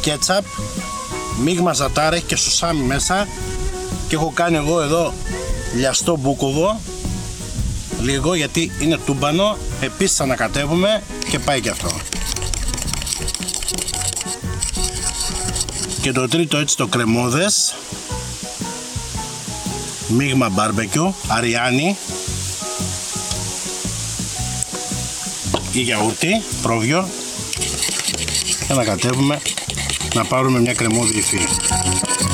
κέτσαπ, μείγμα ζατάρ, έχει και σουσάμι μέσα και έχω κάνει εγώ εδώ λιαστό μπούκοβο λίγο γιατί είναι τούμπανο. Επίσης ανακατεύουμε και πάει και αυτό. Και το τρίτο έτσι το κρεμόδες, μείγμα μπάρμπεκιου, αριάνι ή γιαούρτι, πρόβιο, και ανακατεύουμε να πάρουμε μια κρεμόδη υφή.